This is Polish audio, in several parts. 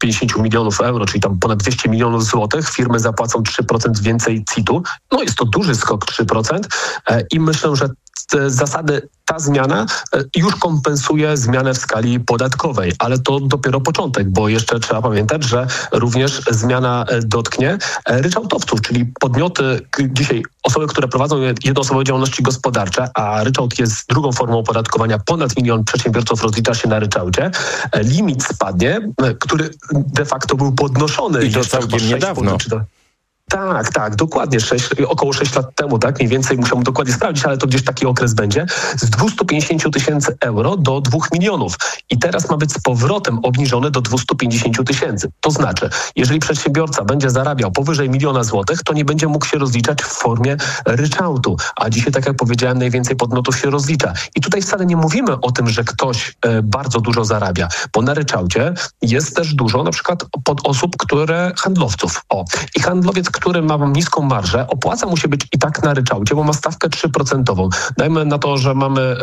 50 milionów euro, czyli tam ponad 200 milionów złotych, firmy zapłacą 3% więcej CIT-u. No jest to duży skok 3% i myślę, że zasady ta zmiana już kompensuje zmianę w skali podatkowej, ale to dopiero początek, bo jeszcze trzeba pamiętać, że również zmiana dotknie ryczałtowców, czyli podmioty, dzisiaj osoby, które prowadzą jednoosobowe działalności gospodarcze, a ryczałt jest drugą formą opodatkowania, ponad 1 milion przedsiębiorców rozlicza się na ryczałcie, limit spadnie, który de facto był podnoszony. I to całkiem niedawno. Tak, dokładnie. Około 6 lat temu, tak? Mniej więcej musiałbym dokładnie sprawdzić, ale to gdzieś taki okres będzie. Z 250 tysięcy euro do 2 milionów. I teraz ma być z powrotem obniżony do 250 tysięcy. To znaczy, jeżeli przedsiębiorca będzie zarabiał powyżej 1 miliona złotych, to nie będzie mógł się rozliczać w formie ryczałtu. A dzisiaj, tak jak powiedziałem, najwięcej podmiotów się rozlicza. I tutaj wcale nie mówimy o tym, że ktoś bardzo dużo zarabia, bo na ryczałcie jest też dużo na przykład osób, handlowców. I handlowiec, który ma niską marżę, opłaca mu się być i tak na ryczałcie, bo ma stawkę 3%. Dajmy na to, że mamy,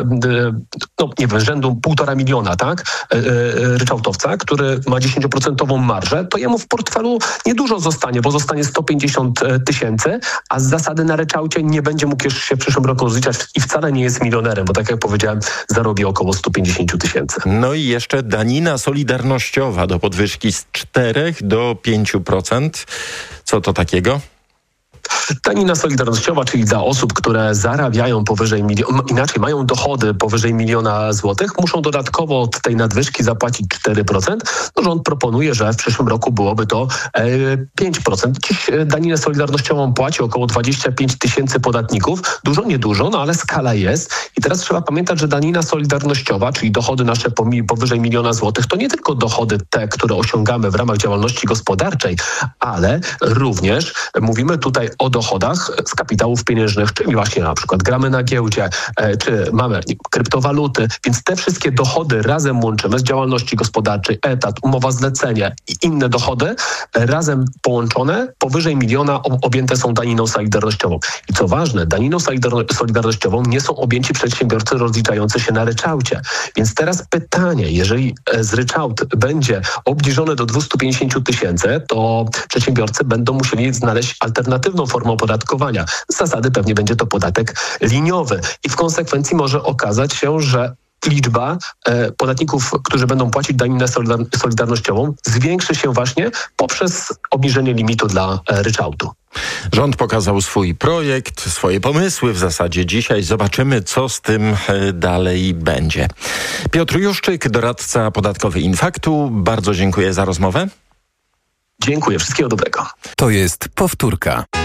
rzędu 1,5 miliona, tak? Ryczałtowca, który ma 10% marżę, to jemu w portfelu niedużo zostanie, bo zostanie 150 tysięcy, a z zasady na ryczałcie nie będzie mógł jeszcze się w przyszłym roku rozliczać i wcale nie jest milionerem, bo tak jak powiedziałem, zarobi około 150 tysięcy. No i jeszcze danina solidarnościowa do podwyżki z 4 do 5%. Co to takiego? Danina solidarnościowa, czyli dla osób, które zarabiają powyżej mają dochody powyżej 1 miliona złotych, muszą dodatkowo od tej nadwyżki zapłacić 4%. No, rząd proponuje, że w przyszłym roku byłoby to 5%. Dziś daninę solidarnościową płaci około 25 tysięcy podatników. Dużo, niedużo, ale skala jest. I teraz trzeba pamiętać, że danina solidarnościowa, czyli dochody nasze powyżej 1 miliona złotych, to nie tylko dochody te, które osiągamy w ramach działalności gospodarczej, ale również mówimy tutaj o dochodach z kapitałów pieniężnych, czyli właśnie na przykład gramy na giełdzie, czy mamy kryptowaluty, więc te wszystkie dochody razem łączymy z działalności gospodarczej, etat, umowa zlecenie i inne dochody razem połączone powyżej 1 miliona objęte są daniną solidarnościową. I co ważne, daniną solidarnościową nie są objęci przedsiębiorcy rozliczający się na ryczałcie. Więc teraz pytanie, jeżeli z ryczałt będzie obniżony do 250 tysięcy, to przedsiębiorcy będą musieli znaleźć alternatywną formę opodatkowania. Z zasady pewnie będzie to podatek liniowy i w konsekwencji może okazać się, że liczba podatników, którzy będą płacić daninę solidarnościową, zwiększy się właśnie poprzez obniżenie limitu dla ryczałtu. Rząd pokazał swój projekt, swoje pomysły w zasadzie dzisiaj. Zobaczymy, co z tym dalej będzie. Piotr Juszczyk, doradca podatkowy Infaktu. Bardzo dziękuję za rozmowę. Dziękuję. Wszystkiego dobrego. To jest Powtórka.